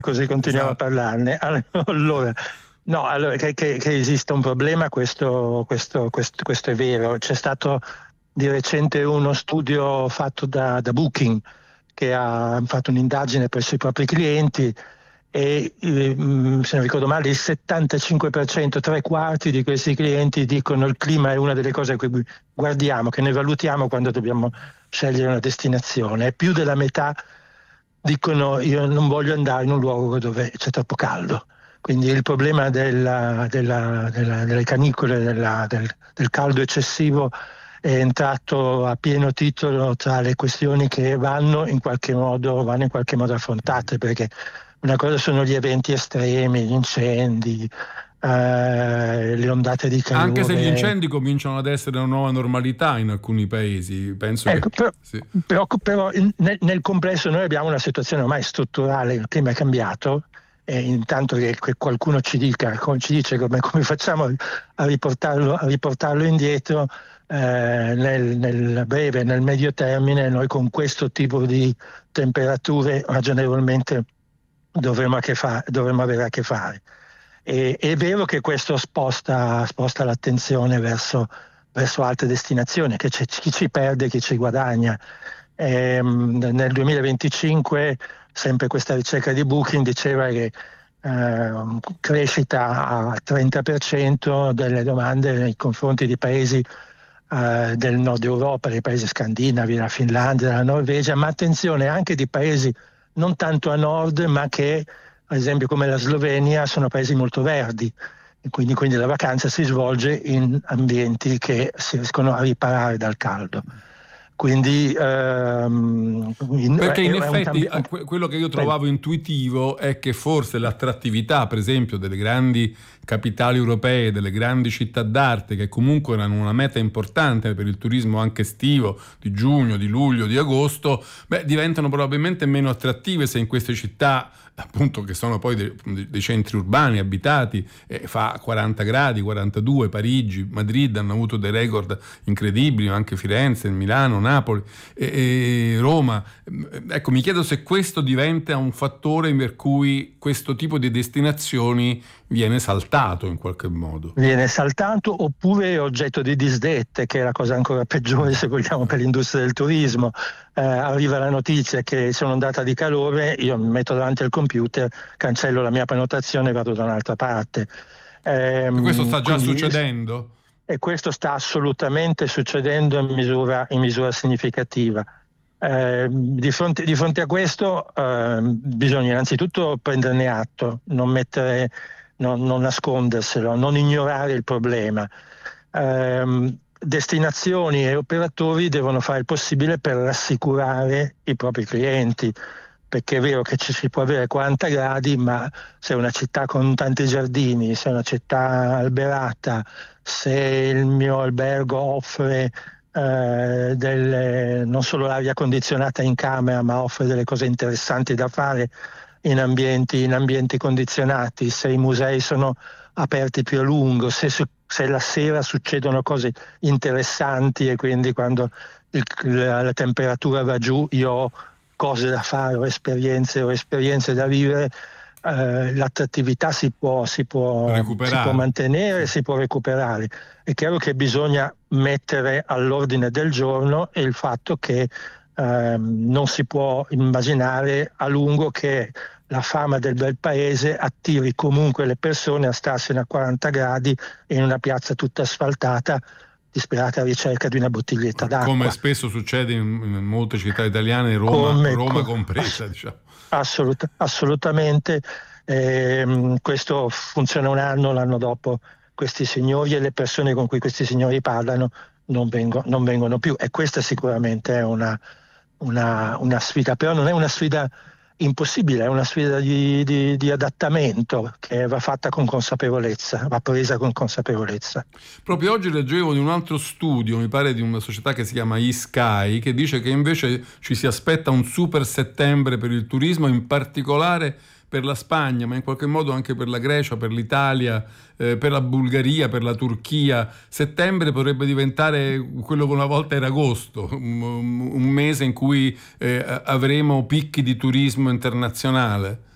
così continuiamo a parlarne. Allora, no, allora, che esiste un problema, questo è vero. C'è stato di recente uno studio fatto da Booking, che ha fatto un'indagine presso i propri clienti e se non ricordo male il 75%, tre quarti di questi clienti dicono il clima è una delle cose che guardiamo, che ne valutiamo quando dobbiamo scegliere una destinazione, e più della metà dicono io non voglio andare in un luogo dove c'è troppo caldo. Quindi il problema delle canicole, del caldo eccessivo è entrato a pieno titolo tra le questioni che vanno in qualche modo affrontate, perché una cosa sono gli eventi estremi, gli incendi, le ondate di calore. Anche se gli incendi cominciano ad essere una nuova normalità in alcuni paesi, penso ecco, che... però nel complesso noi abbiamo una situazione ormai strutturale, il clima è cambiato, e intanto che qualcuno ci dice come facciamo a riportarlo indietro, nel breve, nel medio termine, noi con questo tipo di temperature ragionevolmente dovremo avere a che fare. E è vero che questo sposta l'attenzione verso altre destinazioni, che chi ci perde, chi ci guadagna. Nel 2025 sempre questa ricerca di Booking diceva che crescita a 30% delle domande nei confronti di paesi del nord Europa, dei paesi scandinavi, la Finlandia, la Norvegia, ma attenzione anche di paesi non tanto a nord, ma che ad esempio come la Slovenia sono paesi molto verdi, e quindi la vacanza si svolge in ambienti che si riescono a riparare dal caldo. Quindi perché in effetti quello che io trovavo intuitivo è che forse l'attrattività, per esempio, delle grandi capitali europee, delle grandi città d'arte, che comunque erano una meta importante per il turismo anche estivo, di giugno, di luglio, di agosto, diventano probabilmente meno attrattive se in queste città, appunto, che sono poi dei centri urbani abitati, fa 40 gradi, 42, Parigi, Madrid hanno avuto dei record incredibili, anche Firenze, Milano, Napoli e Roma. Ecco, mi chiedo se questo diventa un fattore per cui questo tipo di destinazioni viene saltato in qualche modo. Viene saltato oppure è oggetto di disdette, che è la cosa ancora peggiore se vogliamo per l'industria del turismo. Arriva la notizia che c'è un'ondata di calore, io mi metto davanti al computer, cancello la mia prenotazione e vado da un'altra parte. E questo sta già succedendo? E questo sta assolutamente succedendo in misura significativa. Di fronte a questo bisogna innanzitutto prenderne atto, non nasconderselo, non ignorare il problema. Destinazioni e operatori devono fare il possibile per rassicurare i propri clienti, perché è vero che ci si può avere 40 gradi, ma se è una città con tanti giardini, se è una città alberata, se il mio albergo offre non solo l'aria condizionata in camera, ma offre delle cose interessanti da fare in ambienti condizionati, se i musei sono aperti più a lungo, se la sera succedono cose interessanti e quindi quando la temperatura va giù io ho cose da fare o esperienze da vivere, l'attrattività si può mantenere, si può recuperare. È chiaro che bisogna mettere all'ordine del giorno il fatto che non si può immaginare a lungo che la fama del bel paese attiri comunque le persone a starsene a 40 gradi in una piazza tutta asfaltata, disperata ricerca di una bottiglietta d'acqua. Come spesso succede in molte città italiane, Roma compresa, diciamo. Assolutamente. Questo funziona un anno, l'anno dopo questi signori e le persone con cui questi signori parlano non vengono più, e questa sicuramente è una sfida, però non è una sfida impossibile, è una sfida di adattamento che va fatta con consapevolezza, va presa con consapevolezza. Proprio oggi leggevo di un altro studio, mi pare di una società che si chiama eSky, che dice che invece ci si aspetta un super settembre per il turismo, in particolare per la Spagna, ma in qualche modo anche per la Grecia, per l'Italia, per la Bulgaria, per la Turchia. Settembre potrebbe diventare quello che una volta era agosto, un mese in cui avremo picchi di turismo internazionale.